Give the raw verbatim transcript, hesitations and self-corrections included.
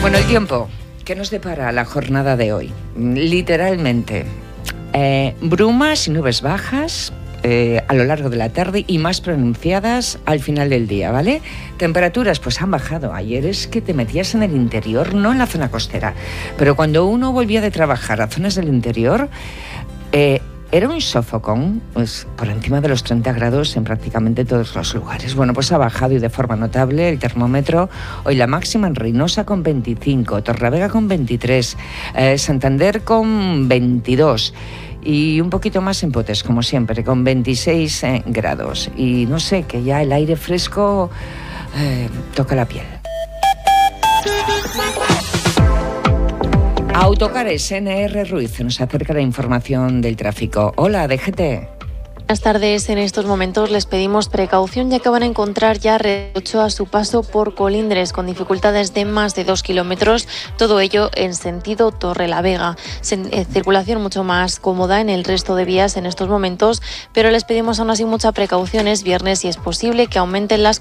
Bueno, el tiempo que nos depara la jornada de hoy. Literalmente, eh, brumas y nubes bajas eh, a lo largo de la tarde y más pronunciadas al final del día, ¿vale? Temperaturas pues han bajado. Ayer es que te metías en el interior, no en la zona costera, pero cuando uno volvía de trabajar a zonas del interior, eh, era un sofocón, pues por encima de los treinta grados en prácticamente todos los lugares. Bueno, pues ha bajado y de forma notable el termómetro. Hoy la máxima en Reynosa con veinticinco, Torrelavega con veintitrés, eh, Santander con veintidós y un poquito más en Potes, como siempre, con veintiséis eh, grados. Y no sé, que ya el aire fresco eh, toca la piel. Autocares N R Ruiz nos acerca la información del tráfico. Hola, D G T. Buenas tardes. En estos momentos les pedimos precaución ya que van a encontrar ya retrocho a su paso por Colindres con dificultades de más de dos kilómetros, todo ello en sentido Torrelavega. Circulación mucho más cómoda en el resto de vías en estos momentos, pero les pedimos aún así mucha precaución. Es viernes y es posible que aumenten las